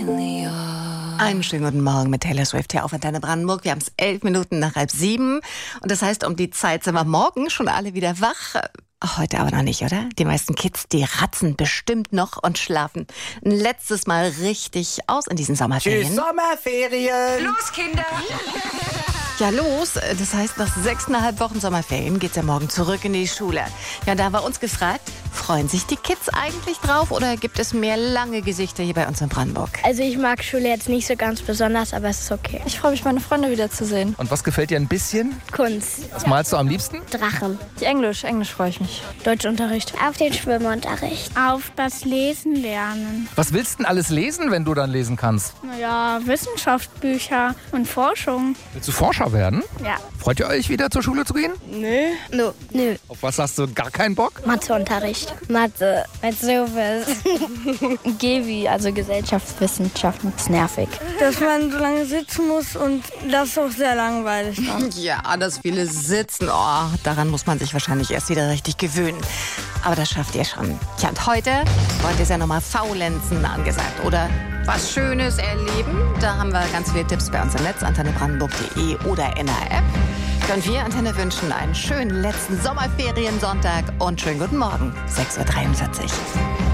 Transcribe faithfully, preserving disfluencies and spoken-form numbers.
Einen schönen guten Morgen mit Taylor Swift hier auf Antenne Brandenburg. Wir haben es elf Minuten nach halb sieben. Und das heißt, um die Zeit sind wir morgen schon alle wieder wach. Heute aber noch nicht, oder? Die meisten Kids, die ratzen bestimmt noch und schlafen ein letztes Mal richtig aus in diesen Sommerferien. Die Sommerferien! Los, Kinder! Ja, los. Das heißt, nach sechseinhalb Wochen Sommerferien geht's ja morgen zurück in die Schule. Ja, da war uns gefragt, freuen sich die Kids eigentlich drauf oder gibt es mehr lange Gesichter hier bei uns in Brandenburg? Also ich mag Schule jetzt nicht so ganz besonders, aber es ist okay. Ich freue mich, meine Freunde wiederzusehen. Und was gefällt dir ein bisschen? Kunst. Was malst du am liebsten? Drachen. Die Englisch, Englisch freue ich mich. Deutschunterricht. Auf den Schwimmunterricht. Auf das Lesen lernen. Was willst du denn alles lesen, wenn du dann lesen kannst? Naja, Wissenschaftsbücher und Forschung. Willst du Forscher werden? Ja. Freut ihr euch, wieder zur Schule zu gehen? Nö. No. Nö. Auf was hast du gar keinen Bock? Matheunterricht. Mathe. Mit sowas. Gewi, also Gesellschaftswissenschaften, ist nervig. Dass man so lange sitzen muss und das ist auch sehr langweilig dann. Ja, das viele Sitzen, oh, daran muss man sich wahrscheinlich erst wieder richtig gewöhnen. Aber das schafft ihr schon. Tja, und heute, heute ist ja nochmal Faulenzen angesagt. Oder was Schönes erleben. Da haben wir ganz viele Tipps bei uns im Netz, antenne brandenburg punkt de oder in der App. Und wir, Antenne, wünschen einen schönen letzten Sommerferiensonntag und schönen guten Morgen, sechs Uhr dreiundvierzig.